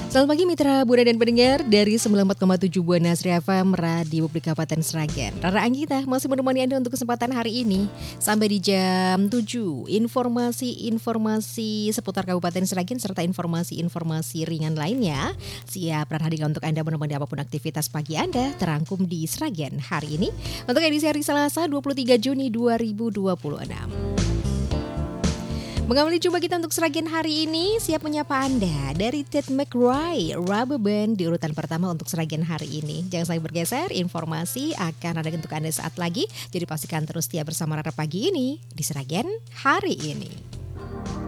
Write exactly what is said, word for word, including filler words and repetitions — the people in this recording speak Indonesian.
Selamat pagi mitra Buana dan pendengar dari sembilan puluh empat koma tujuh Buana Asri F M Radio Publik Kabupaten Sragen. Rara Anggita masih menemani Anda untuk kesempatan hari ini sampai di jam tujuh. Informasi-informasi seputar Kabupaten Sragen serta informasi-informasi ringan lainnya siap Rara hadirkan untuk Anda menemani apapun aktivitas pagi Anda terangkum di Sragen hari ini untuk edisi hari Selasa dua puluh tiga Juni dua ribu dua puluh enam. Mengawali jumpa kita untuk Sragen hari ini, siap menyapa Anda dari Ted McRae, Rubber Band di urutan pertama untuk Sragen hari ini. Jangan sampai bergeser, informasi akan ada untuk Anda saat lagi. Jadi pastikan terus setia bersama Rara pagi ini di Sragen hari ini.